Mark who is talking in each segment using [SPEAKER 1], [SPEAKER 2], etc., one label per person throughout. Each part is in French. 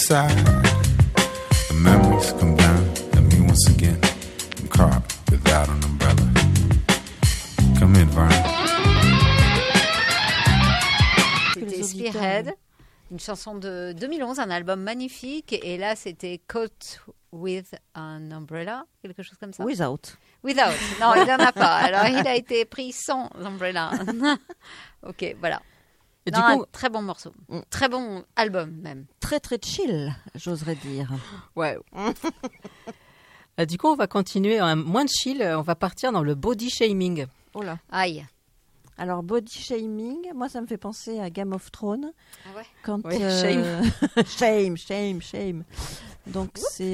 [SPEAKER 1] side. The memories come down and me once again. I'm caught without an umbrella. Come in, Vern.
[SPEAKER 2] C'était Spearhead, une chanson de 2011, un album magnifique. Et là, c'était Caught with an Umbrella, quelque chose comme ça.
[SPEAKER 3] Without.
[SPEAKER 2] Non, il n'en a pas. Alors, il a été pris sans umbrella. Ok, voilà.
[SPEAKER 4] Et
[SPEAKER 2] Non,
[SPEAKER 4] du coup,
[SPEAKER 2] un très bon morceau. Très bon album, même.
[SPEAKER 3] Très très chill, j'oserais dire.
[SPEAKER 4] ouais. Du coup, on va continuer, moins de chill, on va partir dans le body shaming.
[SPEAKER 3] Oh là.
[SPEAKER 2] Aïe.
[SPEAKER 3] Alors, body shaming, moi, ça me fait penser à Game of Thrones.
[SPEAKER 2] Ah ouais.
[SPEAKER 3] Quand,
[SPEAKER 4] Oui,
[SPEAKER 3] shame. Donc, c'est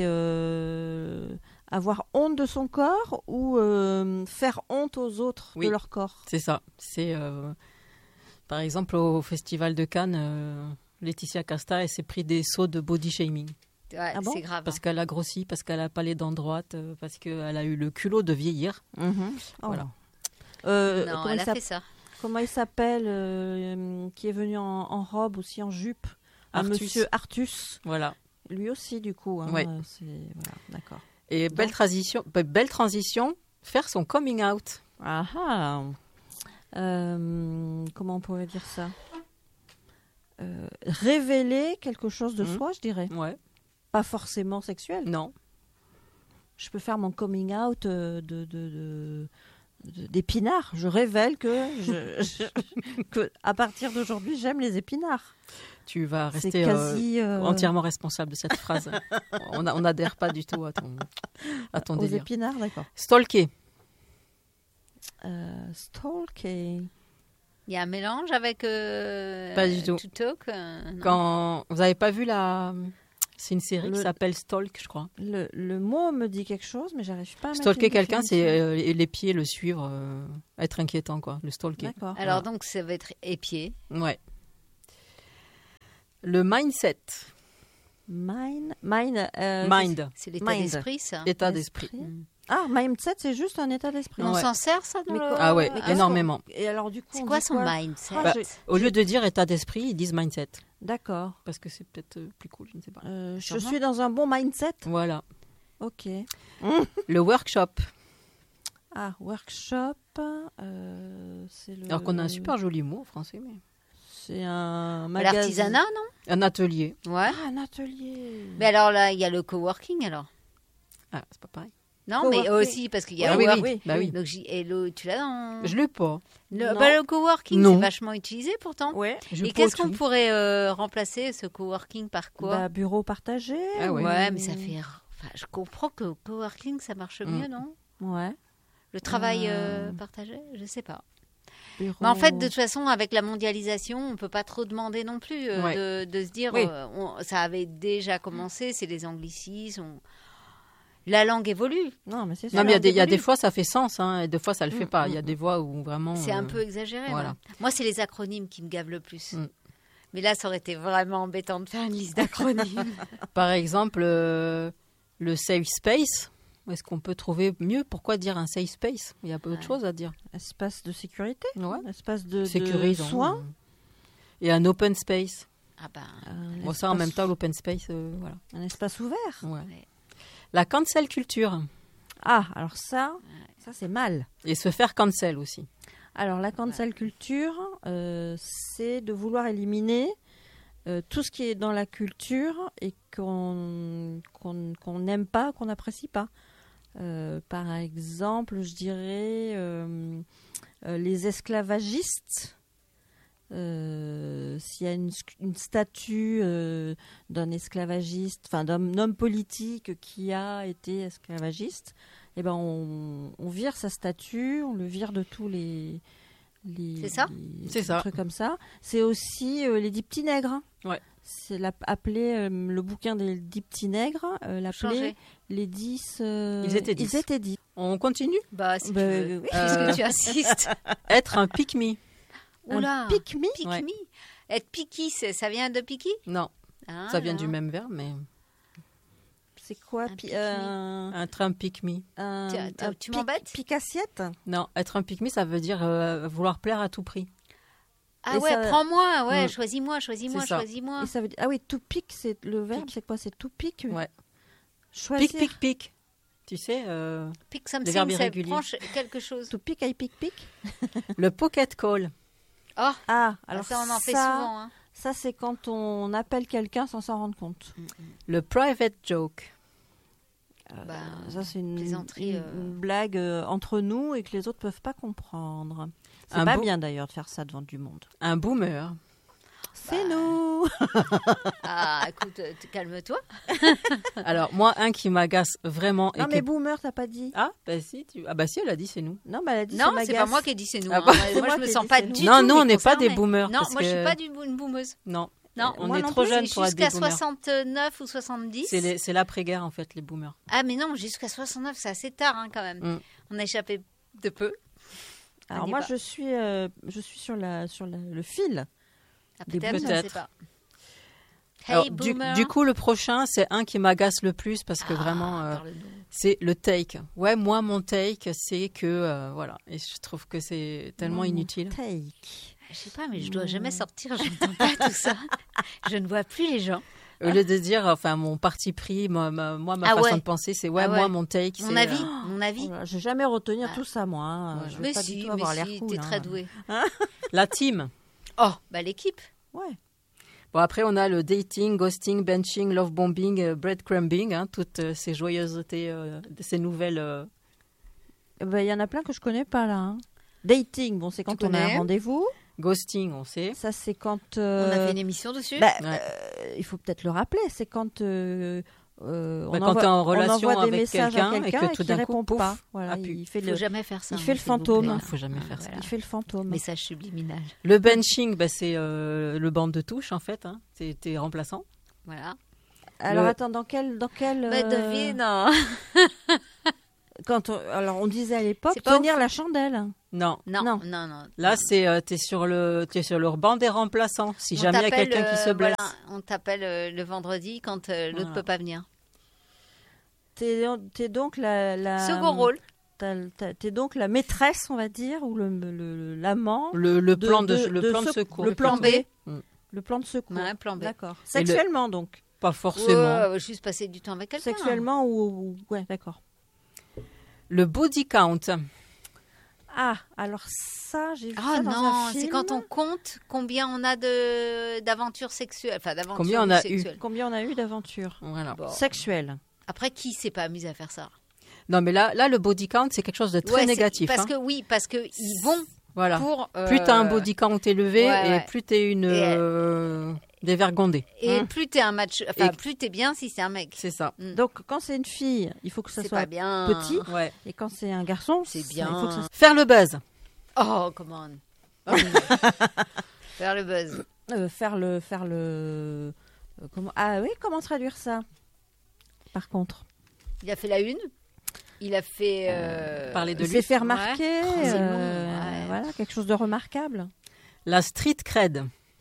[SPEAKER 3] avoir honte de son corps ou faire honte aux autres
[SPEAKER 4] Oui.
[SPEAKER 3] de leur corps.
[SPEAKER 4] C'est ça. C'est par exemple au Festival de Cannes, Laetitia Casta, elle s'est pris des sauts de body shaming
[SPEAKER 2] Ouais,
[SPEAKER 3] Ah bon
[SPEAKER 2] c'est grave.
[SPEAKER 4] parce qu'elle a grossi, parce qu'elle a pas les dents droites, parce qu'elle a eu le culot de vieillir.
[SPEAKER 3] Oh.
[SPEAKER 4] Voilà.
[SPEAKER 2] Non,
[SPEAKER 3] comment
[SPEAKER 2] elle
[SPEAKER 3] il
[SPEAKER 2] a
[SPEAKER 3] s'appelle-
[SPEAKER 2] fait ça.
[SPEAKER 3] Comment il s'appelle qui est venu en robe aussi en jupe
[SPEAKER 4] Artus.
[SPEAKER 3] Monsieur Artus.
[SPEAKER 4] Voilà.
[SPEAKER 3] Lui aussi du coup. Hein,
[SPEAKER 4] Ouais.
[SPEAKER 3] Voilà, d'accord.
[SPEAKER 4] Et belle transition, faire son coming out.
[SPEAKER 3] Ah ah. Comment on pourrait dire ça révéler quelque chose de soi, je dirais.
[SPEAKER 4] Ouais.
[SPEAKER 3] Pas forcément sexuel.
[SPEAKER 4] Non.
[SPEAKER 3] Je peux faire mon coming out d'épinards. Je révèle que à partir d'aujourd'hui, j'aime les épinards.
[SPEAKER 4] Tu vas
[SPEAKER 3] C'est
[SPEAKER 4] rester
[SPEAKER 3] quasi
[SPEAKER 4] entièrement responsable de cette phrase. On n'adhère pas du tout à ton
[SPEAKER 3] aux
[SPEAKER 4] délire.
[SPEAKER 3] épinards, d'accord.
[SPEAKER 4] Stalker.
[SPEAKER 3] Stalking.
[SPEAKER 2] Il y a un mélange avec
[SPEAKER 4] Pas du tout.
[SPEAKER 2] To Talk. Non.
[SPEAKER 4] Quand vous n'avez pas vu c'est une série qui
[SPEAKER 3] Le-
[SPEAKER 4] s'appelle Stalk, je crois.
[SPEAKER 3] Le mot me dit quelque chose, mais j'arrive pas à mettre
[SPEAKER 4] Stalker
[SPEAKER 3] une
[SPEAKER 4] quelqu'un, c'est
[SPEAKER 3] définition.
[SPEAKER 4] les pieds, le suivre, être inquiétant, quoi. Le stalker.
[SPEAKER 3] D'accord.
[SPEAKER 2] Alors donc, ça va être épié.
[SPEAKER 4] Ouais. Le mindset.
[SPEAKER 3] Mind.
[SPEAKER 2] C'est l'état
[SPEAKER 3] Mind.
[SPEAKER 2] d'esprit, ça.
[SPEAKER 4] État d'esprit.
[SPEAKER 3] Ah, mindset, c'est juste un état d'esprit.
[SPEAKER 2] On
[SPEAKER 4] Ouais.
[SPEAKER 2] s'en sert, ça, dans
[SPEAKER 3] Mais
[SPEAKER 2] le...
[SPEAKER 3] quoi-
[SPEAKER 4] Ah ouais,
[SPEAKER 3] Mais qu'est-ce
[SPEAKER 4] énormément.
[SPEAKER 3] Et alors du coup,
[SPEAKER 2] C'est
[SPEAKER 3] on
[SPEAKER 2] quoi
[SPEAKER 3] dit
[SPEAKER 2] son mindset
[SPEAKER 3] Ah,
[SPEAKER 4] Bah,
[SPEAKER 3] je-
[SPEAKER 4] au lieu de dire état d'esprit, ils disent mindset.
[SPEAKER 3] D'accord.
[SPEAKER 4] Parce que c'est peut-être plus cool, je ne sais pas.
[SPEAKER 3] Je
[SPEAKER 2] Sûrement.
[SPEAKER 3] suis dans un bon mindset.
[SPEAKER 4] Voilà.
[SPEAKER 3] Ok.
[SPEAKER 4] Le workshop.
[SPEAKER 3] Ah, workshop. C'est le.
[SPEAKER 4] Alors qu'on a un super joli mot en français, mais...
[SPEAKER 3] C'est un magasin.
[SPEAKER 2] L'artisanat, non?
[SPEAKER 4] Un atelier.
[SPEAKER 2] Ouais.
[SPEAKER 3] Ah, un atelier.
[SPEAKER 2] Mais alors là, il y a le coworking, alors.
[SPEAKER 4] Ah, c'est pas pareil.
[SPEAKER 2] Non,
[SPEAKER 3] Coworking.
[SPEAKER 2] mais aussi, parce qu'il y a
[SPEAKER 4] Ah oui,
[SPEAKER 2] work.
[SPEAKER 4] oui. Bah oui.
[SPEAKER 2] Donc, tu l'as dans...
[SPEAKER 4] Je l'ai pas.
[SPEAKER 2] Le,
[SPEAKER 3] Non.
[SPEAKER 2] bah, le coworking,
[SPEAKER 4] Non.
[SPEAKER 2] c'est vachement utilisé, pourtant.
[SPEAKER 3] Ouais.
[SPEAKER 4] Je
[SPEAKER 2] Et
[SPEAKER 4] l'ai pas
[SPEAKER 2] qu'est-ce
[SPEAKER 4] du
[SPEAKER 2] qu'on
[SPEAKER 4] tout.
[SPEAKER 2] pourrait remplacer ce coworking par quoi?
[SPEAKER 3] Bah, bureau partagé.
[SPEAKER 4] Ah ouais.
[SPEAKER 2] Ouais, mais ça fait... Enfin, je comprends que le coworking, ça marche mieux, non?
[SPEAKER 3] Ouais.
[SPEAKER 2] Le travail partagé? Je sais pas.
[SPEAKER 3] Bureau...
[SPEAKER 2] Mais en fait, de toute façon, avec la mondialisation, on peut pas trop demander non plus
[SPEAKER 4] Ouais.
[SPEAKER 2] de se dire...
[SPEAKER 4] Oui.
[SPEAKER 2] ça avait déjà commencé, c'est les anglicismes. La langue évolue.
[SPEAKER 3] Non, mais c'est ça.
[SPEAKER 4] Non, mais il y a
[SPEAKER 2] évolue.
[SPEAKER 4] des fois, ça fait sens, hein, et des fois, ça le fait pas. Il y a des voix où vraiment...
[SPEAKER 2] C'est un peu exagéré.
[SPEAKER 4] voilà.
[SPEAKER 2] Ouais. Moi, c'est les acronymes qui me gavent le plus.
[SPEAKER 4] Mm.
[SPEAKER 2] Mais là, ça aurait été vraiment embêtant de faire une liste d'acronymes.
[SPEAKER 4] Par exemple, le safe space. Est-ce qu'on peut trouver mieux? Pourquoi dire un safe space? Il y a pas autre chose à dire.
[SPEAKER 3] Espace de sécurité.
[SPEAKER 4] Ouais.
[SPEAKER 3] Espace de
[SPEAKER 4] Sécurisant.
[SPEAKER 3] soins.
[SPEAKER 4] Et un open space.
[SPEAKER 2] Ah ben,
[SPEAKER 4] Bon, ça, en même temps, l'open space, voilà.
[SPEAKER 3] Un espace ouvert.
[SPEAKER 4] Ouais.
[SPEAKER 2] Ouais.
[SPEAKER 4] La cancel culture.
[SPEAKER 3] Ah, alors ça c'est mal.
[SPEAKER 4] Et se faire cancel aussi.
[SPEAKER 3] Alors la cancel culture, c'est de vouloir éliminer tout ce qui est dans la culture et qu'on n'aime pas, qu'on n'apprécie pas. Par exemple, je dirais les esclavagistes. S'il y a une statue d'un esclavagiste, enfin d'un homme politique qui a été esclavagiste, eh ben on vire sa statue, on le vire de tous les
[SPEAKER 2] C'est ça
[SPEAKER 4] C'est ça.
[SPEAKER 3] trucs comme ça. C'est aussi les dix petits nègres.
[SPEAKER 4] Ouais.
[SPEAKER 3] C'est appelé le bouquin des dix petits nègres, l'appelé
[SPEAKER 2] changer.
[SPEAKER 3] les 10.
[SPEAKER 4] Ils étaient 10.
[SPEAKER 3] Ils étaient 10.
[SPEAKER 4] On continue?
[SPEAKER 2] Bah, si
[SPEAKER 3] Bah,
[SPEAKER 2] tu veux.
[SPEAKER 3] oui.
[SPEAKER 2] Puisque tu insistes.
[SPEAKER 4] Être un pick-me.
[SPEAKER 2] Oula.
[SPEAKER 3] Un pick-me.
[SPEAKER 2] Pick
[SPEAKER 4] Ouais.
[SPEAKER 2] me. Être picky, ça vient de picky?
[SPEAKER 4] Non,
[SPEAKER 2] Ah,
[SPEAKER 4] ça vient
[SPEAKER 2] non.
[SPEAKER 4] du même verbe, mais...
[SPEAKER 3] C'est quoi
[SPEAKER 2] Un pick-me.
[SPEAKER 4] Être un pick-me.
[SPEAKER 2] Tu m'embêtes?
[SPEAKER 3] Pic-assiette.
[SPEAKER 4] Non, être un pick-me, ça veut dire vouloir plaire à tout prix.
[SPEAKER 2] Ah
[SPEAKER 3] Et
[SPEAKER 2] ouais,
[SPEAKER 3] ça-
[SPEAKER 2] prends-moi, ouais,
[SPEAKER 4] Mm.
[SPEAKER 2] choisis-moi.
[SPEAKER 4] C'est ça.
[SPEAKER 3] Et ça veut dire... Ah oui, to pick, c'est le verbe, c'est quoi? C'est to pick.
[SPEAKER 4] Ouais.
[SPEAKER 3] Choisir.
[SPEAKER 4] Pic. Tu sais,
[SPEAKER 2] Pick
[SPEAKER 4] Les
[SPEAKER 2] something,
[SPEAKER 4] verbes
[SPEAKER 2] c'est
[SPEAKER 4] irréguliers.
[SPEAKER 2] prends quelque chose.
[SPEAKER 3] To pick, I pick.
[SPEAKER 4] le pocket call.
[SPEAKER 2] Oh,
[SPEAKER 3] Ah, alors
[SPEAKER 2] ça, on en fait souvent. Hein.
[SPEAKER 3] Ça, c'est quand on appelle quelqu'un sans s'en rendre compte.
[SPEAKER 4] Le private joke.
[SPEAKER 3] Ça, c'est une
[SPEAKER 2] plaisanterie,
[SPEAKER 3] une blague entre nous et que les autres peuvent pas comprendre. C'est
[SPEAKER 4] Un
[SPEAKER 3] pas
[SPEAKER 4] beau-
[SPEAKER 3] bien d'ailleurs de faire ça devant du monde.
[SPEAKER 4] Un boomer.
[SPEAKER 3] C'est nous.
[SPEAKER 2] Ah, écoute, calme-toi.
[SPEAKER 4] Alors, moi, un qui m'agace vraiment.
[SPEAKER 3] Non
[SPEAKER 4] et
[SPEAKER 3] mais
[SPEAKER 4] qui...
[SPEAKER 3] boomer, t'as pas dit.
[SPEAKER 4] Ah, bah si, si, elle a dit c'est nous.
[SPEAKER 3] Non, mais elle a dit
[SPEAKER 2] Non,
[SPEAKER 3] ça
[SPEAKER 2] c'est
[SPEAKER 3] m'agace.
[SPEAKER 2] pas moi qui ai dit c'est nous.
[SPEAKER 4] Ah
[SPEAKER 2] hein.
[SPEAKER 4] bah,
[SPEAKER 3] c'est
[SPEAKER 2] moi,
[SPEAKER 3] moi
[SPEAKER 2] je me
[SPEAKER 3] qui ai
[SPEAKER 2] sens
[SPEAKER 3] dit
[SPEAKER 2] pas
[SPEAKER 3] c'est nous.
[SPEAKER 2] du
[SPEAKER 4] Non,
[SPEAKER 2] tout
[SPEAKER 4] nous, on n'est pas
[SPEAKER 2] concernée.
[SPEAKER 4] des boomers.
[SPEAKER 2] Non,
[SPEAKER 4] parce
[SPEAKER 2] moi, je suis
[SPEAKER 4] que-
[SPEAKER 2] pas une boomeuse.
[SPEAKER 4] Non.
[SPEAKER 2] Non,
[SPEAKER 4] On
[SPEAKER 3] moi
[SPEAKER 4] est
[SPEAKER 3] non
[SPEAKER 4] trop
[SPEAKER 3] plus,
[SPEAKER 4] jeunes pour être des
[SPEAKER 2] jusqu'à
[SPEAKER 4] boomers.
[SPEAKER 2] 69 ou 70.
[SPEAKER 4] C'est l'après-guerre, en fait, les boomers.
[SPEAKER 2] Ah, mais non, jusqu'à 69, c'est assez tard hein, quand même.
[SPEAKER 4] Mm.
[SPEAKER 2] On a échappé de peu.
[SPEAKER 3] Alors
[SPEAKER 2] On y
[SPEAKER 3] moi,
[SPEAKER 2] va.
[SPEAKER 3] je suis sur le fil.
[SPEAKER 2] Ah,
[SPEAKER 3] Des
[SPEAKER 2] peut-être, je ne
[SPEAKER 4] peut-être.
[SPEAKER 2] sais pas.
[SPEAKER 4] Alors,
[SPEAKER 2] Hey,
[SPEAKER 4] du
[SPEAKER 2] boomer.
[SPEAKER 4] coup, le prochain, c'est un qui m'agace le plus parce que vraiment,
[SPEAKER 2] Parle-nous.
[SPEAKER 4] c'est le take. Ouais, moi, mon take, c'est que, voilà. Et je trouve que c'est tellement
[SPEAKER 3] Mon
[SPEAKER 4] inutile.
[SPEAKER 3] Take.
[SPEAKER 2] Je sais pas, mais je dois jamais sortir, je n'entends pas tout ça. Je ne vois plus les gens.
[SPEAKER 4] Au lieu de dire, enfin, mon parti pris, ma
[SPEAKER 2] Ah
[SPEAKER 4] façon
[SPEAKER 2] ouais.
[SPEAKER 4] de penser, c'est ouais,
[SPEAKER 2] Ah ouais.
[SPEAKER 4] moi, mon take,
[SPEAKER 2] Mon
[SPEAKER 4] c'est.
[SPEAKER 2] avis, mon avis.
[SPEAKER 3] Oh là, je vais jamais retenir
[SPEAKER 2] Ah.
[SPEAKER 3] tout ça, moi. Hein.
[SPEAKER 4] Voilà.
[SPEAKER 3] Je vais
[SPEAKER 2] Mais
[SPEAKER 3] pas du
[SPEAKER 2] si,
[SPEAKER 3] tout avoir l'air
[SPEAKER 2] si,
[SPEAKER 3] cool.
[SPEAKER 2] t'es
[SPEAKER 3] hein.
[SPEAKER 2] très doué.
[SPEAKER 4] La team.
[SPEAKER 2] Oh, bah l'équipe.
[SPEAKER 3] Ouais.
[SPEAKER 4] Bon, après, on a le dating, ghosting, benching, love bombing, breadcrumbing, hein, toutes ces joyeusetés, ces nouvelles.
[SPEAKER 3] Il y en a plein que je connais pas là. hein. Dating, bon, c'est quand on a
[SPEAKER 2] connais
[SPEAKER 3] un rendez-vous.
[SPEAKER 4] Ghosting, on sait.
[SPEAKER 3] Ça, c'est quand.
[SPEAKER 2] On a fait une émission dessus.
[SPEAKER 3] bah,
[SPEAKER 4] Ouais.
[SPEAKER 3] il faut peut-être le rappeler. C'est quand.
[SPEAKER 4] Quand t'es en relation
[SPEAKER 3] on envoie des
[SPEAKER 4] avec
[SPEAKER 3] messages
[SPEAKER 4] quelqu'un
[SPEAKER 3] à
[SPEAKER 4] et
[SPEAKER 3] quelqu'un
[SPEAKER 4] que tout
[SPEAKER 3] qui
[SPEAKER 4] d'un
[SPEAKER 3] répond
[SPEAKER 4] coup, pouf,
[SPEAKER 3] pas. Voilà,
[SPEAKER 4] ah, pu.
[SPEAKER 3] il fait
[SPEAKER 2] Il ne faut
[SPEAKER 3] le,
[SPEAKER 2] jamais faire ça.
[SPEAKER 3] il fait le
[SPEAKER 2] s'il vous
[SPEAKER 3] fantôme.
[SPEAKER 2] plaît.
[SPEAKER 4] Il faut jamais faire ça.
[SPEAKER 2] Voilà.
[SPEAKER 3] il fait le fantôme.
[SPEAKER 2] Message subliminal.
[SPEAKER 4] Le benching, bah, c'est le banc de touche, en fait. Hein. T'es remplaçant.
[SPEAKER 2] Voilà.
[SPEAKER 3] Alors
[SPEAKER 4] Le-
[SPEAKER 3] attends, dans quel
[SPEAKER 2] Bah, devine. hein.
[SPEAKER 3] alors on disait à l'époque
[SPEAKER 2] C'est pas
[SPEAKER 3] tenir la chandelle.
[SPEAKER 4] Non.
[SPEAKER 2] Non,
[SPEAKER 3] Non.
[SPEAKER 2] non, non.
[SPEAKER 4] Là, t'es sur le banc des remplaçants. Si
[SPEAKER 2] On
[SPEAKER 4] jamais il y a
[SPEAKER 2] t'appelle,
[SPEAKER 4] quelqu'un qui se blesse.
[SPEAKER 2] voilà, on t'appelle le vendredi quand l'autre
[SPEAKER 4] Voilà.
[SPEAKER 2] peut pas venir.
[SPEAKER 3] T'es donc la
[SPEAKER 2] Second rôle.
[SPEAKER 3] T'es donc la maîtresse, on va dire, ou l'amant.
[SPEAKER 4] Le plan de secours.
[SPEAKER 3] Le plan B.
[SPEAKER 4] Mm.
[SPEAKER 3] Le plan de secours.
[SPEAKER 2] Ouais, plan B.
[SPEAKER 3] D'accord.
[SPEAKER 4] Et le-
[SPEAKER 3] Sexuellement donc.
[SPEAKER 4] Pas forcément.
[SPEAKER 2] Ouais, juste passer du temps avec quelqu'un.
[SPEAKER 3] Sexuellement ouais, d'accord.
[SPEAKER 4] Le body count.
[SPEAKER 3] Ah, alors ça, j'ai vu
[SPEAKER 2] Ah
[SPEAKER 3] ça dans
[SPEAKER 2] non,
[SPEAKER 3] un
[SPEAKER 2] c'est
[SPEAKER 3] film.
[SPEAKER 2] quand on compte combien on a d'aventures sexuelles. Enfin, d'aventures
[SPEAKER 4] Combien on a
[SPEAKER 2] sexuelles.
[SPEAKER 3] Combien on a eu d'aventures
[SPEAKER 4] Voilà.
[SPEAKER 2] Bon.
[SPEAKER 3] sexuelles.
[SPEAKER 2] Après, qui s'est pas amusé à faire ça?
[SPEAKER 4] Non, mais là, le body count, c'est quelque chose de très
[SPEAKER 2] Ouais, c'est-
[SPEAKER 4] négatif.
[SPEAKER 2] Parce
[SPEAKER 4] hein.
[SPEAKER 2] que oui, parce que ils vont
[SPEAKER 4] Voilà.
[SPEAKER 2] pour.
[SPEAKER 4] Plus t'as un body count élevé
[SPEAKER 2] ouais,
[SPEAKER 4] et
[SPEAKER 2] ouais.
[SPEAKER 4] plus t'es une dévergondée.
[SPEAKER 2] Et
[SPEAKER 4] hein.
[SPEAKER 2] plus t'es un match. Enfin,
[SPEAKER 4] Et-
[SPEAKER 2] plus t'es bien si c'est un mec.
[SPEAKER 4] C'est ça.
[SPEAKER 3] Donc quand c'est une fille, il faut que ça
[SPEAKER 2] C'est
[SPEAKER 3] soit
[SPEAKER 2] pas bien.
[SPEAKER 3] petit.
[SPEAKER 4] Ouais.
[SPEAKER 3] Et quand c'est un garçon,
[SPEAKER 2] C'est
[SPEAKER 3] il
[SPEAKER 2] bien.
[SPEAKER 3] faut que ça
[SPEAKER 4] Faire le buzz.
[SPEAKER 2] Oh, come on. Faire le buzz.
[SPEAKER 3] faire le comment ah oui, comment traduire ça? Par contre,
[SPEAKER 2] Il a fait la une. Il a fait.
[SPEAKER 4] Parler de
[SPEAKER 3] il
[SPEAKER 4] lui.
[SPEAKER 3] s'est fait remarquer,
[SPEAKER 2] Oh, c'est long, ouais.
[SPEAKER 3] voilà, quelque chose de remarquable.
[SPEAKER 4] La street cred.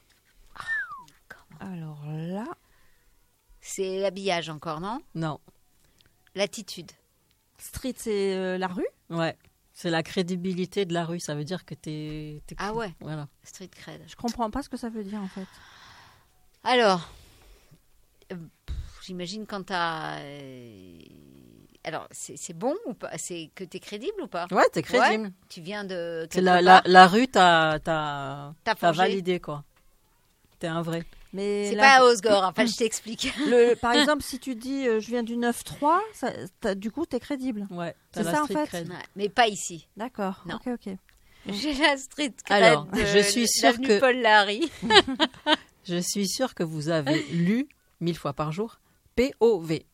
[SPEAKER 3] Alors là,
[SPEAKER 2] C'est l'habillage encore, non?
[SPEAKER 4] Non.
[SPEAKER 2] L'attitude.
[SPEAKER 3] street, c'est la rue.
[SPEAKER 4] Ouais. C'est la crédibilité de la rue. Ça veut dire que t'es
[SPEAKER 2] Ah
[SPEAKER 4] cool.
[SPEAKER 2] ouais.
[SPEAKER 4] Voilà.
[SPEAKER 2] Street cred.
[SPEAKER 3] Je comprends pas ce que ça veut dire en fait.
[SPEAKER 2] Alors, j'imagine quand t'as. Alors, c'est bon ou pas? C'est que t'es crédible ou pas?
[SPEAKER 4] Ouais, t'es crédible.
[SPEAKER 2] Tu viens de.
[SPEAKER 4] C'est
[SPEAKER 2] quelque
[SPEAKER 4] la
[SPEAKER 2] part.
[SPEAKER 4] rue, t'as
[SPEAKER 2] T'as forgé.
[SPEAKER 4] validé, quoi. T'es un vrai.
[SPEAKER 3] Mais
[SPEAKER 2] C'est
[SPEAKER 3] là,
[SPEAKER 2] pas à Osgore, enfin, je t'explique.
[SPEAKER 3] par exemple, si tu dis je viens du 9-3, du coup, t'es crédible.
[SPEAKER 4] Ouais.
[SPEAKER 3] C'est
[SPEAKER 4] t'as la
[SPEAKER 3] ça, en
[SPEAKER 4] street
[SPEAKER 3] fait.
[SPEAKER 4] cred.
[SPEAKER 2] Ouais, mais pas ici.
[SPEAKER 3] D'accord.
[SPEAKER 2] Non.
[SPEAKER 3] Ok.
[SPEAKER 2] J'ai la street cred.
[SPEAKER 4] Alors,
[SPEAKER 2] de
[SPEAKER 4] je suis sûre
[SPEAKER 2] l'avenue
[SPEAKER 4] que-
[SPEAKER 2] Paul Larry.
[SPEAKER 4] Je suis sûre que vous avez lu 1000 fois par jour POV.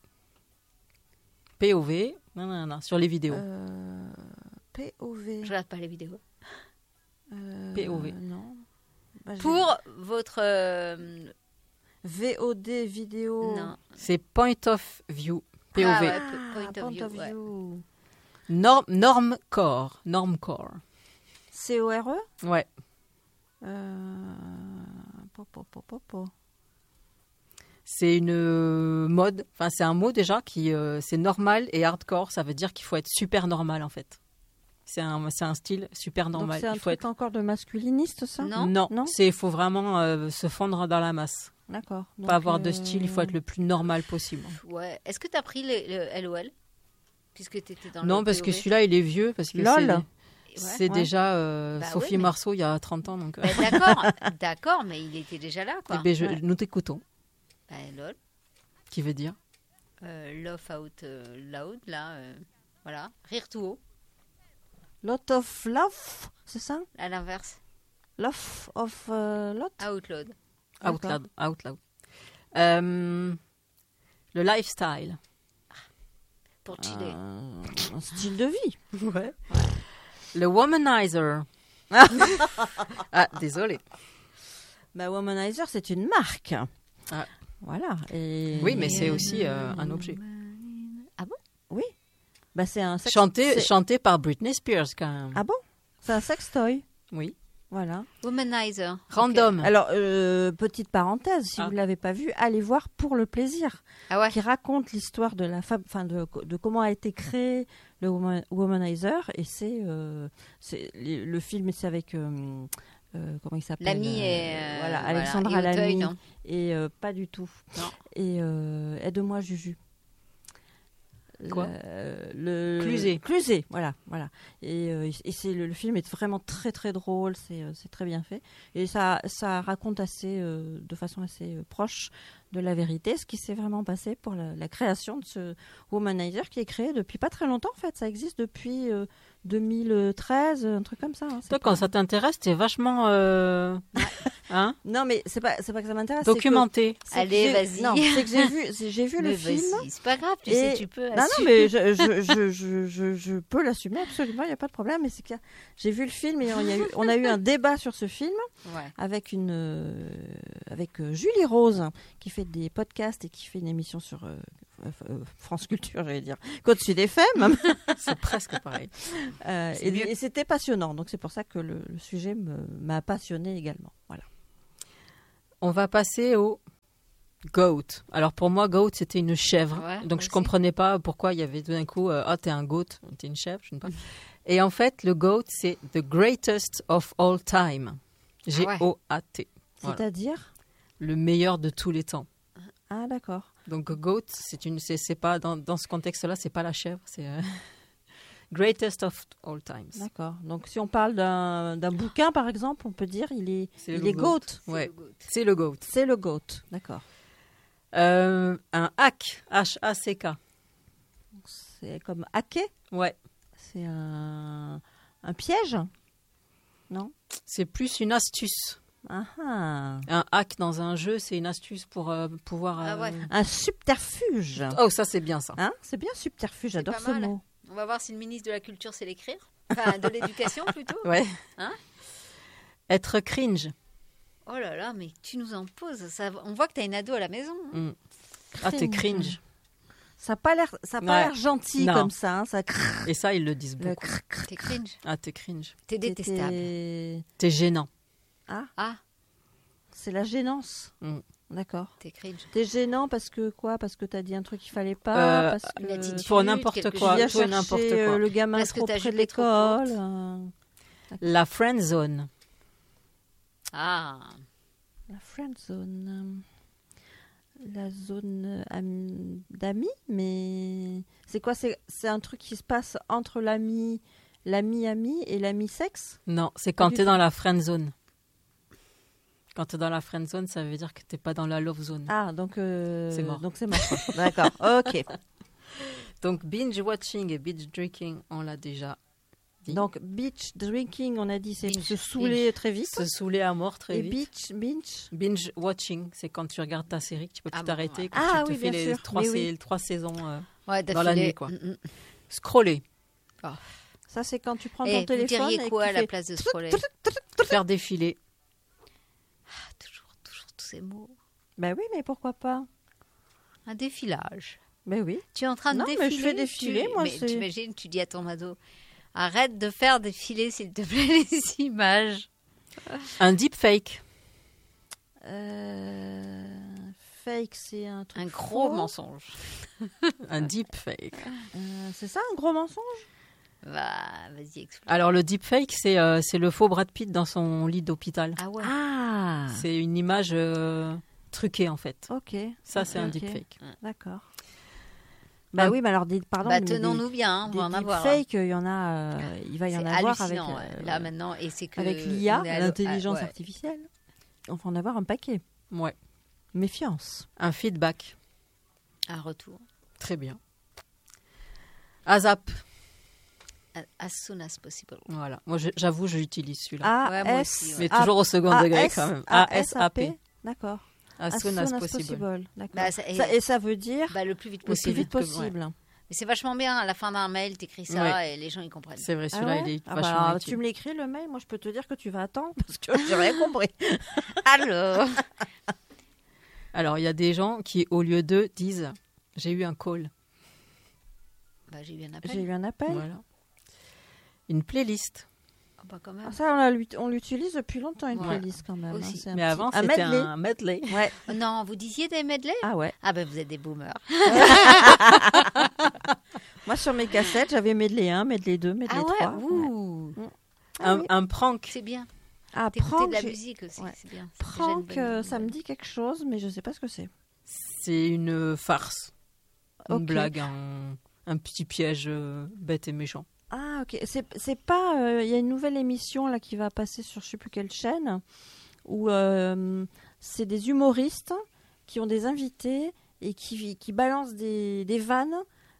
[SPEAKER 4] POV, non, sur les vidéos.
[SPEAKER 3] POV.
[SPEAKER 2] Je regarde pas les vidéos.
[SPEAKER 4] POV.
[SPEAKER 3] Non. Bah,
[SPEAKER 2] Pour votre.
[SPEAKER 3] VOD vidéo.
[SPEAKER 2] Non.
[SPEAKER 4] C'est point of view. POV.
[SPEAKER 2] Ah ouais,
[SPEAKER 3] Ah,
[SPEAKER 2] point of view. Ouais.
[SPEAKER 3] view.
[SPEAKER 4] Normcore.
[SPEAKER 3] CORE.
[SPEAKER 4] Ouais. C'est une mode. Enfin, c'est un mot déjà qui c'est normal et hardcore. Ça veut dire qu'il faut être super normal en fait. C'est un style super normal.
[SPEAKER 3] Donc c'est un truc encore de masculiniste, ça?
[SPEAKER 2] Non.
[SPEAKER 4] Il faut vraiment se fondre dans la masse.
[SPEAKER 3] D'accord. Donc,
[SPEAKER 4] Pas avoir de style, il faut être le plus normal possible.
[SPEAKER 2] Ouais. Est-ce que tu as pris le LOL puisque tu étais dans
[SPEAKER 4] Non,
[SPEAKER 2] le
[SPEAKER 4] parce que
[SPEAKER 2] POV?
[SPEAKER 4] celui-là, il est vieux. Parce que
[SPEAKER 3] LOL.
[SPEAKER 4] c'est déjà
[SPEAKER 2] Bah
[SPEAKER 4] Sophie
[SPEAKER 2] ouais, mais-
[SPEAKER 4] Marceau il y a 30 ans. Donc,
[SPEAKER 2] D'accord, mais il était déjà là, quoi.
[SPEAKER 4] eh ben, nous t'écoutons.
[SPEAKER 2] Bah, LOL.
[SPEAKER 4] Qui veut dire
[SPEAKER 2] Laugh out loud, là. Voilà. Rire tout haut,
[SPEAKER 3] Lot of love, c'est ça?
[SPEAKER 2] à l'inverse.
[SPEAKER 3] Love of lot?
[SPEAKER 2] Out loud.
[SPEAKER 4] Out
[SPEAKER 3] D'accord.
[SPEAKER 4] loud. Out loud. Le lifestyle.
[SPEAKER 2] Pour chiller.
[SPEAKER 3] Un style de vie.
[SPEAKER 4] Ouais. Le womanizer. Ah, désolé.
[SPEAKER 3] Bah, Womanizer, c'est une marque.
[SPEAKER 4] Ah.
[SPEAKER 3] Voilà. Et...
[SPEAKER 4] Oui, mais c'est aussi un objet.
[SPEAKER 2] Ah bon?
[SPEAKER 3] Oui. Bah, c'est un sex...
[SPEAKER 4] Chanté par Britney Spears, quand même.
[SPEAKER 3] Ah bon? C'est un sextoy.
[SPEAKER 4] Oui.
[SPEAKER 3] Voilà.
[SPEAKER 2] Womanizer.
[SPEAKER 4] Random.
[SPEAKER 3] Alors, petite parenthèse, si
[SPEAKER 4] Ah.
[SPEAKER 3] vous ne l'avez pas vu, allez voir Pour le plaisir,
[SPEAKER 2] Ah ouais.
[SPEAKER 3] qui raconte l'histoire de la de comment a été créé le Womanizer. Et le film, c'est avec comment il s'appelle?
[SPEAKER 2] Lamy et
[SPEAKER 3] voilà, Alexandra
[SPEAKER 2] et Auteuil,
[SPEAKER 3] Lamy.
[SPEAKER 2] non?
[SPEAKER 3] Et pas du tout.
[SPEAKER 2] Non.
[SPEAKER 3] Et aide-moi, Juju.
[SPEAKER 4] Quoi?
[SPEAKER 3] Cluzet. Cluzet, voilà. Et le film est vraiment très très drôle, c'est très bien fait. Et ça raconte de façon assez proche de la vérité ce qui s'est vraiment passé pour la création de ce Womanizer, qui est créé depuis pas très longtemps en fait. Ça existe depuis 2013, un truc comme ça. Hein.
[SPEAKER 4] Toi, quand ça t'intéresse, t'es vachement hein,
[SPEAKER 3] Non, mais c'est pas que ça m'intéresse.
[SPEAKER 4] documenté.
[SPEAKER 3] c'est que
[SPEAKER 2] Allez,
[SPEAKER 3] j'ai-
[SPEAKER 2] vas-y.
[SPEAKER 3] Non, c'est que j'ai vu le
[SPEAKER 2] Mais
[SPEAKER 3] film.
[SPEAKER 2] vas-y, c'est pas grave, tu
[SPEAKER 3] Et-
[SPEAKER 2] sais, tu peux.
[SPEAKER 3] Non, mais je peux l'assumer absolument, il n'y a pas de problème. Mais c'est que j'ai vu le film et on a eu un débat sur ce film
[SPEAKER 2] Ouais.
[SPEAKER 3] avec Julie Rose, qui fait des podcasts et qui fait une émission sur France Culture, j'allais dire, Côte Sud FM.
[SPEAKER 4] C'est presque pareil.
[SPEAKER 3] Et c'était passionnant. Donc c'est pour ça que le sujet m'a passionné également. Voilà.
[SPEAKER 4] On va passer au goat. Alors pour moi, goat, c'était une chèvre.
[SPEAKER 2] Ouais, moi
[SPEAKER 4] Donc je
[SPEAKER 2] aussi.
[SPEAKER 4] comprenais pas pourquoi il y avait tout d'un coup, t'es un goat, t'es une chèvre, je ne sais pas. Et en fait, le goat, c'est the greatest of all time. G-O-A-T. Voilà.
[SPEAKER 3] C'est-à-dire?
[SPEAKER 4] Le meilleur de tous les temps.
[SPEAKER 3] Ah, d'accord.
[SPEAKER 4] Donc goat, c'est pas dans ce contexte-là, c'est pas la chèvre, c'est greatest of all times.
[SPEAKER 3] D'accord. Donc si on parle d'un bouquin, par exemple, on peut dire il est goat.
[SPEAKER 4] Ouais,
[SPEAKER 2] le goat.
[SPEAKER 4] c'est le goat.
[SPEAKER 3] C'est le goat. D'accord.
[SPEAKER 4] Un hack, H-A-C-K.
[SPEAKER 3] C'est comme hacker.
[SPEAKER 4] Ouais,
[SPEAKER 3] C'est un piège. Non?
[SPEAKER 4] c'est plus une astuce.
[SPEAKER 3] Ah, ah.
[SPEAKER 4] Un hack dans un jeu, c'est une astuce pour pouvoir.
[SPEAKER 2] Ah ouais.
[SPEAKER 3] Un subterfuge.
[SPEAKER 4] Oh, ça c'est bien ça.
[SPEAKER 3] Hein? C'est bien subterfuge, j'adore
[SPEAKER 2] pas
[SPEAKER 3] ce
[SPEAKER 2] mal.
[SPEAKER 3] mot.
[SPEAKER 2] On va voir si le ministre de la Culture sait l'écrire. Enfin, de l'éducation plutôt.
[SPEAKER 4] Ouais.
[SPEAKER 2] Hein?
[SPEAKER 4] Être cringe.
[SPEAKER 2] Oh là là, mais tu nous en poses. On voit que tu as une ado à la maison. Hein.
[SPEAKER 4] Ah, t'es cringe.
[SPEAKER 3] Ça n'a pas l'air
[SPEAKER 4] Ouais.
[SPEAKER 3] gentil
[SPEAKER 4] Non.
[SPEAKER 3] comme ça. Hein, ça
[SPEAKER 4] Et ça, ils le disent
[SPEAKER 3] le
[SPEAKER 4] beaucoup.
[SPEAKER 2] T'es cringe.
[SPEAKER 4] Ah, t'es cringe.
[SPEAKER 2] T'es détestable.
[SPEAKER 4] T'es gênant.
[SPEAKER 2] Ah,
[SPEAKER 3] C'est la gênance.
[SPEAKER 4] Mm.
[SPEAKER 3] D'accord.
[SPEAKER 2] t'es cringe.
[SPEAKER 3] T'es gênant parce que quoi? Parce que t'as dit un truc qu'il fallait pas. Parce
[SPEAKER 2] une
[SPEAKER 3] que
[SPEAKER 2] attitude.
[SPEAKER 4] Pour n'importe
[SPEAKER 2] quelque
[SPEAKER 4] quoi.
[SPEAKER 3] tu viens
[SPEAKER 4] Tout et n'importe
[SPEAKER 3] chercher
[SPEAKER 4] quoi.
[SPEAKER 3] le gamin
[SPEAKER 2] Parce que
[SPEAKER 3] trop
[SPEAKER 2] ta
[SPEAKER 3] près de
[SPEAKER 2] jupe est trop
[SPEAKER 3] l'école.
[SPEAKER 4] La friend zone.
[SPEAKER 2] Ah,
[SPEAKER 3] La friend zone. La zone d'amis, mais c'est quoi? C'est un truc qui se passe entre l'ami et l'ami sexe?
[SPEAKER 4] Non, c'est
[SPEAKER 3] Pas
[SPEAKER 4] quand
[SPEAKER 3] du
[SPEAKER 4] t'es
[SPEAKER 3] tout.
[SPEAKER 4] dans la friend zone. Quand t'es dans la friend zone, ça veut dire que t'es pas dans la love zone.
[SPEAKER 3] Ah, donc
[SPEAKER 4] C'est mort.
[SPEAKER 3] Donc c'est mort. quoi. D'accord. Ok.
[SPEAKER 4] Donc binge watching et binge drinking, on l'a déjà dit.
[SPEAKER 3] Donc beach drinking, on a dit, c'est
[SPEAKER 2] Binge,
[SPEAKER 3] se saouler très vite.
[SPEAKER 4] Se saouler à mort très
[SPEAKER 3] Et
[SPEAKER 4] vite.
[SPEAKER 3] binge.
[SPEAKER 4] Binge watching, c'est quand tu regardes ta série que tu peux plus
[SPEAKER 2] Ah bon,
[SPEAKER 4] t'arrêter,
[SPEAKER 2] ouais.
[SPEAKER 4] que
[SPEAKER 3] Ah
[SPEAKER 4] tu
[SPEAKER 3] oui,
[SPEAKER 4] te fais
[SPEAKER 3] bien
[SPEAKER 4] les
[SPEAKER 3] sûr. Mais oui.
[SPEAKER 4] trois saisons.
[SPEAKER 2] ouais,
[SPEAKER 4] Dans la
[SPEAKER 2] d'affilée.
[SPEAKER 4] nuit, quoi. Scroller,
[SPEAKER 3] Ça, c'est quand tu prends
[SPEAKER 2] Et
[SPEAKER 3] ton
[SPEAKER 2] vous
[SPEAKER 3] téléphone
[SPEAKER 2] diriez
[SPEAKER 3] et
[SPEAKER 2] quoi
[SPEAKER 3] que
[SPEAKER 2] à
[SPEAKER 3] tu
[SPEAKER 2] la
[SPEAKER 3] fais...
[SPEAKER 2] place de scroller?
[SPEAKER 4] faire défiler.
[SPEAKER 2] Toujours tous ces mots.
[SPEAKER 3] Ben oui, mais pourquoi pas?
[SPEAKER 2] Un défilage.
[SPEAKER 3] Ben oui.
[SPEAKER 2] Tu es en train de
[SPEAKER 3] Non, mais
[SPEAKER 2] défiler.
[SPEAKER 3] je fais défiler, moi,
[SPEAKER 2] Mais
[SPEAKER 3] c'est-
[SPEAKER 2] t'imagines, tu dis à ton ado, arrête de faire défiler, s'il te plaît, les images.
[SPEAKER 4] Un deepfake,
[SPEAKER 3] Fake, c'est un truc
[SPEAKER 2] Un gros
[SPEAKER 3] faux.
[SPEAKER 2] mensonge.
[SPEAKER 4] un deepfake.
[SPEAKER 3] C'est ça, un gros mensonge?
[SPEAKER 2] Vas-y, explique.
[SPEAKER 4] Alors, le deepfake, c'est le faux Brad Pitt dans son lit d'hôpital.
[SPEAKER 2] Ah ouais.
[SPEAKER 3] Ah.
[SPEAKER 4] C'est une image truquée, en fait.
[SPEAKER 3] Ok.
[SPEAKER 4] Ça, c'est un deepfake.
[SPEAKER 3] D'accord. Bah oui, mais alors, pardon.
[SPEAKER 2] Tenons-nous bien, on va en avoir.
[SPEAKER 3] Deepfake, il y en a, il va y en avoir avec.
[SPEAKER 2] Là maintenant, et c'est que
[SPEAKER 3] avec l'IA, l'intelligence artificielle. On va en avoir un paquet.
[SPEAKER 4] Ouais.
[SPEAKER 3] Méfiance.
[SPEAKER 4] Un feedback.
[SPEAKER 2] Un retour.
[SPEAKER 4] Très bien. ASAP.
[SPEAKER 2] As soon as possible.
[SPEAKER 4] Voilà. Moi, j'avoue, j'utilise celui-là.
[SPEAKER 2] moi aussi,
[SPEAKER 4] mais toujours au second degré quand même. ASAP.
[SPEAKER 3] D'accord.
[SPEAKER 4] As soon as possible.
[SPEAKER 3] D'accord. Et ça veut dire
[SPEAKER 2] le plus vite possible.
[SPEAKER 3] Le plus vite possible.
[SPEAKER 2] Ouais. Mais c'est vachement bien. À la fin d'un mail, t'écris ça et les gens ils comprennent.
[SPEAKER 4] C'est vrai, celui-là, il est vachement utile.
[SPEAKER 3] Tu me l'écris le mail, moi je peux te dire que tu vas attendre parce que j'ai rien compris.
[SPEAKER 2] Alors,
[SPEAKER 4] il y a des gens qui, au lieu de, disent j'ai eu un call.
[SPEAKER 2] J'ai eu un appel.
[SPEAKER 4] Voilà. Une playlist.
[SPEAKER 2] Quand même.
[SPEAKER 3] Ça, on l'utilise depuis longtemps, une playlist quand même.
[SPEAKER 2] Aussi.
[SPEAKER 4] Mais avant, c'était un medley.
[SPEAKER 3] Ouais.
[SPEAKER 2] Non, vous disiez des medley ?
[SPEAKER 3] Ah ouais.
[SPEAKER 2] Ah vous êtes des boomers.
[SPEAKER 3] Moi, sur mes cassettes, j'avais medley 1, medley 2, medley 3.
[SPEAKER 2] Ouh.
[SPEAKER 4] Un prank.
[SPEAKER 2] C'est bien.
[SPEAKER 3] Prank,
[SPEAKER 2] de la musique aussi, c'est bien.
[SPEAKER 3] Prank, ça me dit quelque chose, mais je ne sais pas ce que c'est.
[SPEAKER 4] C'est une farce. Une blague, un petit piège bête et méchant.
[SPEAKER 3] Ah, ok. C'est pas... Il y a une nouvelle émission là qui va passer sur je ne sais plus quelle chaîne, où c'est des humoristes qui ont des invités et qui balancent des vannes,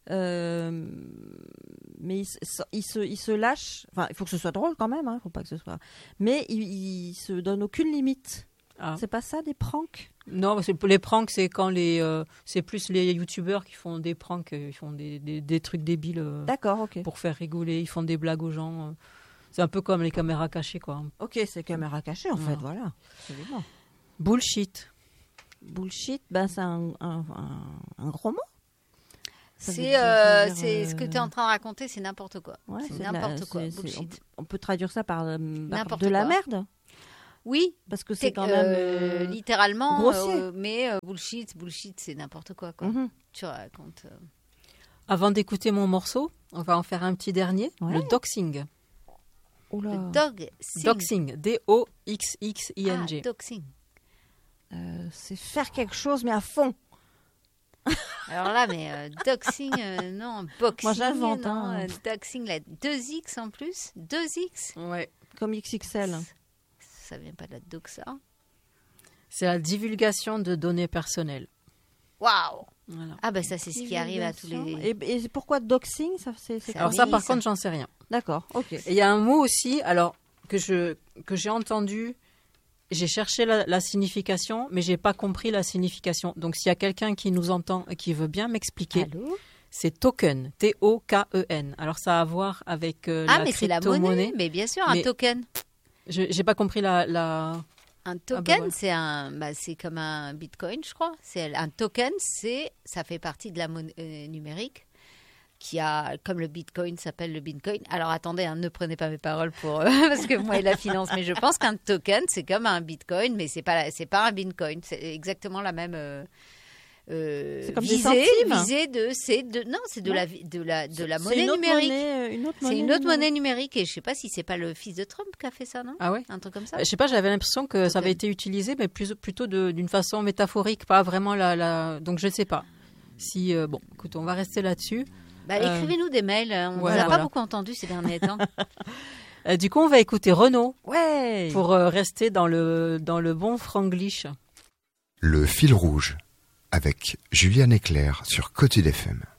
[SPEAKER 3] mais ils se lâchent. Enfin, il faut que ce soit drôle quand même, faut pas que ce soit... Mais ils se donnent aucune limite. Ah. C'est pas ça, des pranks ?
[SPEAKER 4] Non, les pranks, c'est quand c'est plus les youtubeurs qui font des pranks, ils font des trucs débiles.
[SPEAKER 3] D'accord, ok.
[SPEAKER 4] Pour faire rigoler, ils font des blagues aux gens. C'est un peu comme les caméras cachées, quoi.
[SPEAKER 3] Ok, c'est caméras cachées en fait, voilà. Absolument.
[SPEAKER 4] Bullshit.
[SPEAKER 3] Bullshit, c'est un gros mot.
[SPEAKER 2] C'est ce que tu es en train de raconter, c'est n'importe quoi.
[SPEAKER 3] Ouais,
[SPEAKER 2] c'est n'importe quoi. Bullshit.
[SPEAKER 3] On peut traduire ça par de la merde.
[SPEAKER 2] Oui,
[SPEAKER 3] parce que c'est quand même
[SPEAKER 2] littéralement
[SPEAKER 3] grossier.
[SPEAKER 2] Mais bullshit, c'est n'importe quoi.
[SPEAKER 3] Mm-hmm.
[SPEAKER 2] Tu racontes.
[SPEAKER 4] Avant d'écouter mon morceau, on va en faire un petit dernier. Ouais. Le doxing.
[SPEAKER 2] Le
[SPEAKER 4] doxing. D-O-X-X-I-N-G.
[SPEAKER 2] Doxing.
[SPEAKER 3] C'est faire quelque chose, mais à fond.
[SPEAKER 2] Alors là, mais doxing, non, boxing.
[SPEAKER 3] Moi, j'invente.
[SPEAKER 2] Doxing, là, 2X en plus. 2X.
[SPEAKER 4] Ouais.
[SPEAKER 3] Comme XXL.
[SPEAKER 2] Ça vient pas de la doxa.
[SPEAKER 4] C'est la divulgation de données personnelles.
[SPEAKER 2] Waouh.
[SPEAKER 4] Voilà.
[SPEAKER 2] Ah ça c'est ce qui arrive à tous les...
[SPEAKER 3] Et pourquoi doxing
[SPEAKER 4] Alors ça par contre j'en sais rien.
[SPEAKER 3] D'accord, ok.
[SPEAKER 4] Il y a un mot aussi que j'ai entendu, j'ai cherché la signification mais j'ai pas compris la signification. Donc s'il y a quelqu'un qui nous entend et qui veut bien m'expliquer.
[SPEAKER 2] Allô ?
[SPEAKER 4] C'est token, T-O-K-E-n. Alors ça a à voir avec la
[SPEAKER 2] mais c'est la monnaie, mais bien sûr, un token.
[SPEAKER 4] J'ai pas compris la...
[SPEAKER 2] Un token, c'est comme un bitcoin, je crois. Un token, ça fait partie de la monnaie numérique qui a, comme le bitcoin s'appelle le bitcoin. Alors attendez, ne prenez pas mes paroles parce que moi et la finance, mais je pense qu'un token, c'est comme un bitcoin, mais c'est pas un bitcoin. C'est exactement la même...
[SPEAKER 3] c'est comme visée
[SPEAKER 2] c'est de la monnaie numérique. C'est une autre monnaie numérique et je sais pas si c'est pas le fils de Trump qui a fait ça, non ?
[SPEAKER 4] Ah ouais ?
[SPEAKER 2] Un truc comme ça.
[SPEAKER 4] Je sais pas, j'avais l'impression que ça avait été utilisé mais plutôt d'une façon métaphorique, pas vraiment donc je sais pas. Si écoute, on va rester là-dessus.
[SPEAKER 2] Écrivez-nous des mails, on vous a pas beaucoup entendu ces derniers temps.
[SPEAKER 4] Du coup, on va écouter Renaud.
[SPEAKER 3] Ouais.
[SPEAKER 4] Pour rester dans le bon franglish.
[SPEAKER 5] Le fil rouge. Avec Juliane Eclair sur Côté FM.